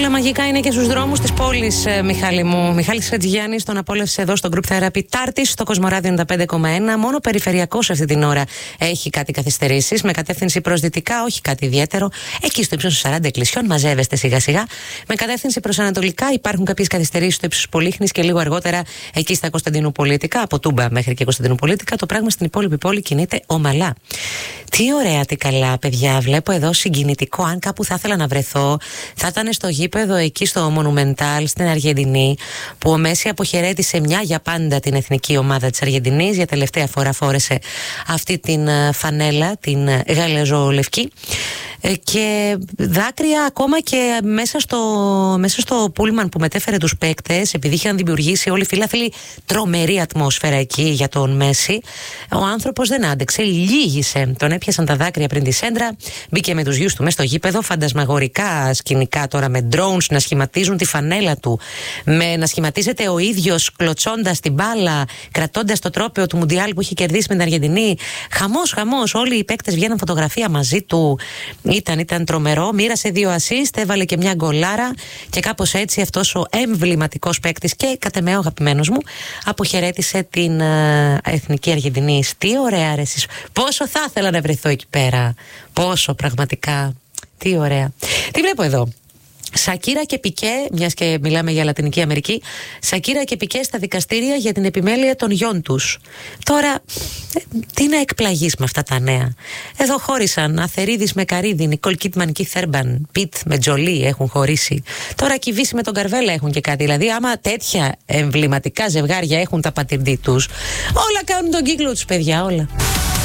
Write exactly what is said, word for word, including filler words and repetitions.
όλα μαγικά είναι και στους δρόμους της πόλης, Μιχάλη μου. Μιχάλης Χατζηγιάννης, τον απόλαυσε εδώ στο Group Therapy Τάρτης, στο Κοσμοράδιο ενενήντα πέντε κόμμα ένα. Μόνο περιφερειακός αυτή την ώρα έχει κάτι καθυστερήσεις, με κατεύθυνση προς δυτικά, όχι κάτι ιδιαίτερο. Εκεί στο ύψος των σαράντα εκκλησιών μαζεύεστε σιγά σιγά. Με κατεύθυνση προς ανατολικά υπάρχουν κάποιες καθυστερήσεις στο ύψος Πολύχνης και λίγο αργότερα εκεί στα Κωνσταντινουπολίτικα. Από Τούμπα μέχρι και Κωνσταντινουπολίτικα. Το πράγμα στην υπόλοιπη πόλη κινείται ομαλά. Τι ωραία, τι καλά, παιδιά. Βλέπω εδώ συγκινητικό. Αν κάπου θα ήθελα να βρεθώ, θα ήταν στο γήπεδο εκεί στο Monumental στην Αργεντινή, που ο Μέση αποχαιρέτησε μια για πάντα την εθνική ομάδα της Αργεντινής. Για τελευταία φορά φόρεσε αυτή την φανέλα, την γαλεζολευκή. Και δάκρυα ακόμα και μέσα στο, μέσα στο πούλμαν που μετέφερε τους παίκτες, επειδή είχαν δημιουργήσει όλοι οι φιλάθλοι τρομερή ατμόσφαιρα εκεί για τον Μέση. Ο άνθρωπος δεν άντεξε, λύγησε. Τον έπιασαν τα δάκρυα πριν τη σέντρα, μπήκε με τους γιους του μέσα στο γήπεδο. Φαντασμαγορικά σκηνικά τώρα με drones να σχηματίζουν τη φανέλα του, με να σχηματίζεται ο ίδιος κλωτσώντας την μπάλα, κρατώντας το τρόπαιο του Μουντιάλ που είχε κερδίσει με την Αργεντινή. Χαμός, χαμός. Όλοι οι παίκτες βγαίναν φωτογραφία μαζί του. Ήταν, ήταν τρομερό. Μοίρασε δύο ασίστ, έβαλε και μια γκολάρα και κάπως έτσι αυτός ο εμβληματικός παίκτης και κατ' εμέ ο αγαπημένος μου αποχαιρέτησε την uh, εθνική Αργεντινή. Τι ωραία, ρε εσείς. Πόσο θα ήθελα να βρεθώ εκεί πέρα. Πόσο πραγματικά. Τι ωραία. Τι βλέπω εδώ. Σακύρα και Πικέ, μιας και μιλάμε για Λατινική Αμερική, Σακύρα και Πικέ στα δικαστήρια για την επιμέλεια των γιών τους. Τώρα, τι να εκπλαγείς με αυτά τα νέα. Εδώ χώρισαν Αθερίδης με Καρύδη, Νικόλ Κίτμαν και Θέρμπαν, Πιτ με Τζολί έχουν χωρίσει. Τώρα Κιβίση με τον Καρβέλα έχουν και κάτι. Δηλαδή, άμα τέτοια εμβληματικά ζευγάρια έχουν τα πατηρντή τους, όλα κάνουν τον κύκλο τους, παιδιά, όλα.